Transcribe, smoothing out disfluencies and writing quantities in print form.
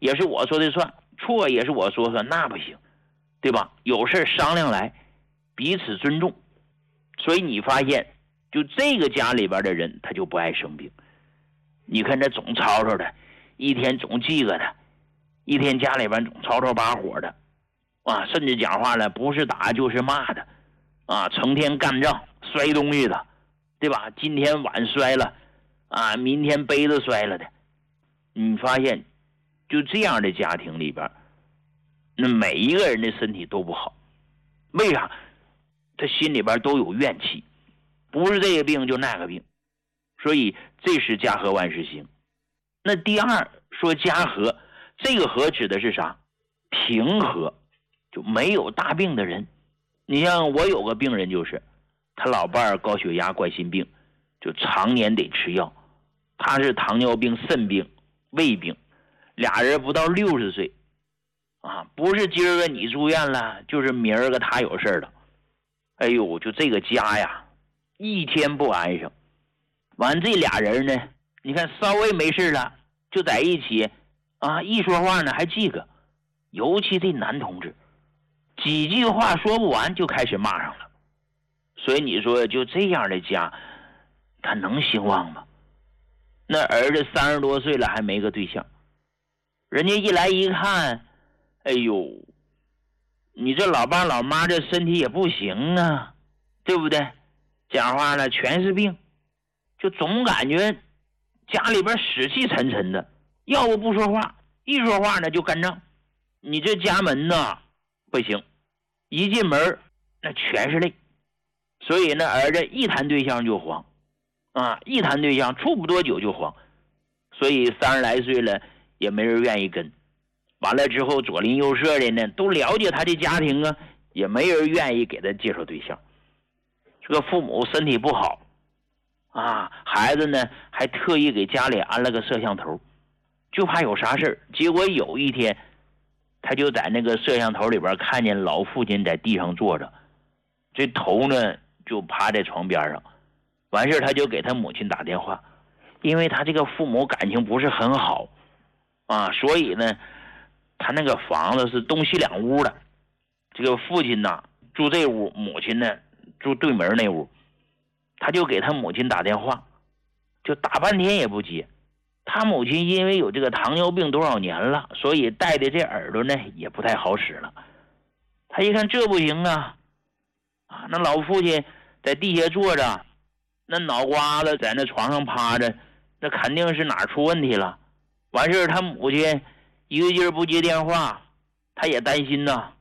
也是我说的算，错也是我说算，那不行，对吧？有事商量来，彼此尊重。所以你发现，就这个家里边的人，他就不爱生病。你看这总吵吵的，一天总记个的，一天家里边总吵吵把火的，啊，甚至讲话了不是打就是骂的，啊，成天干仗摔东西的，对吧？今天碗摔了，啊，明天杯子摔了的。你发现，就这样的家庭里边，那每一个人的身体都不好，为啥？他心里边都有怨气，不是这个病就那个病，所以这是家和万事兴。那第二说家和，这个和指的是啥？平和，就没有大病的人。你像我有个病人，就是他老伴儿高血压冠心病，就常年得吃药。他是糖尿病、肾病、胃病，俩人不到60岁啊，不是今儿个你住院了，就是明儿个他有事儿了。哎呦，就这个家呀，一天不安生。完这俩人呢，你看稍微没事了就在一起啊，一说话呢还记个，尤其这男同志，几句话说不完就开始骂上了。所以你说就这样的家，他能兴旺吗？那儿子30多岁了还没个对象，人家一来一看，哎呦，你这老爸老妈这身体也不行啊，对不对？讲话呢全是病，就总感觉家里边死气沉沉的，要不说话，一说话呢就干仗。你这家门呢不行，一进门那全是泪。所以那儿子一谈对象就慌啊，一谈对象处不多久就慌，所以30来岁了也没人愿意跟。完了之后左邻右舍的呢都了解他的家庭啊，也没人愿意给他介绍对象。这个父母身体不好啊，孩子呢还特意给家里安了个摄像头，就怕有啥事。结果有一天他就在那个摄像头里边看见老父亲在地上坐着，这头呢就趴在床边上。完事他就给他母亲打电话，因为他这个父母感情不是很好啊，所以呢他那个房子是东西两屋的，这个父亲呢住这屋，母亲呢住对门那屋。他就给他母亲打电话，就打半天也不接。他母亲因为有这个糖尿病多少年了，所以戴的这耳朵呢也不太好使了。他一看这不行啊，那老父亲在地下坐着，那脑瓜子在那床上趴着，那肯定是哪儿出问题了。完事他母亲一个劲儿不接电话，他也担心呐，